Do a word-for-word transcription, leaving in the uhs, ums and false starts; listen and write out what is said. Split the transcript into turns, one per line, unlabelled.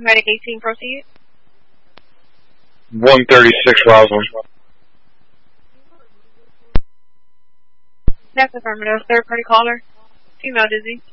Medic eighteen, proceed.
one thirty-six Roslyn.
That's affirmative. Third party caller. Female dizzy.